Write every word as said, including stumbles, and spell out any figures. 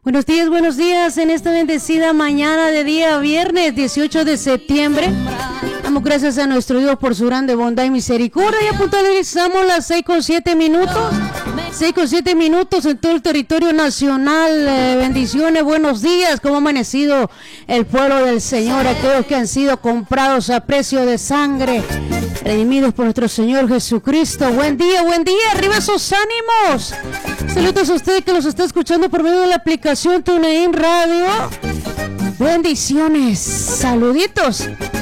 Buenos días, buenos días en esta bendecida mañana de día viernes dieciocho de septiembre. Damos gracias a nuestro Dios por su grande bondad y misericordia. Ya puntualizamos las seis con siete minutos. seis con siete minutos en todo el territorio nacional. Eh, bendiciones, buenos días. ¿Cómo ha amanecido el pueblo del Señor? Aquellos que han sido comprados a precio de sangre, redimidos por nuestro Señor Jesucristo. Buen día, buen día. Arriba esos ánimos. Saludos a usted que los está escuchando por medio de la aplicación TuneIn Radio. Bendiciones. Saluditos